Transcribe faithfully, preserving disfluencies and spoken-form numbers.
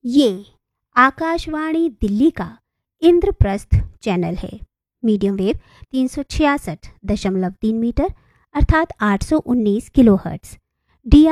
ये आकाशवाणी दिल्ली का इंद्रप्रस्थ चैनल है। मीडियम वेव तीन सौ छियासठ दशमलव तीन मीटर अर्थात आठ सौ उन्नीस किलोहर्ट्ज़। डी